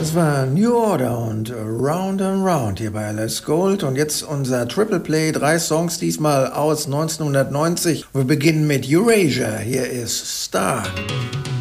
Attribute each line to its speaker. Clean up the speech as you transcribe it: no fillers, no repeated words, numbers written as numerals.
Speaker 1: Das war New Order und Round and Round hier bei Let's Gold. Und jetzt unser Triple Play, 3 Songs, diesmal aus 1990. Wir beginnen mit Eurasia. Hier ist Star.